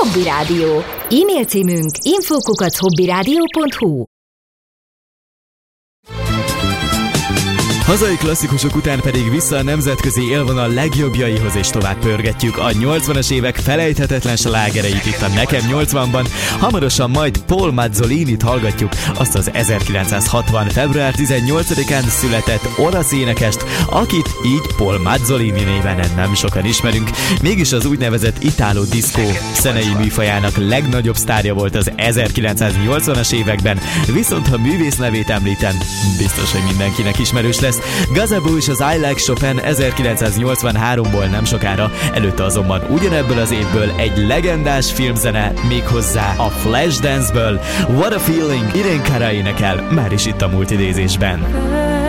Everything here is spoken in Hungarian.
Hobby Rádió. E-mail címünk info@hobbyradio.hu. Hazai klasszikusok után pedig vissza a nemzetközi élvonal legjobbjaihoz és tovább pörgetjük a 80-as évek felejthetetlen slágereit itt a Nekem 80-ban. Hamarosan majd Paul Mazzolinit hallgatjuk, azt az 1960. február 18-án született olasz énekest, akit így Paul Mazzolini néven nem sokan ismerünk. Mégis az úgynevezett Italo Disco zenei műfajának legnagyobb sztárja volt az 1980-as években, viszont ha művész nevét említem, biztos, hogy mindenkinek ismerős lesz. Gazebo és az I Like Chopin 1983-ból nem sokára, előtte azonban ugyanebből az évből egy legendás filmzene, méghozzá a Flashdance-ből. What a Feeling, Irene Cara énekel, már is itt a Multidézésben.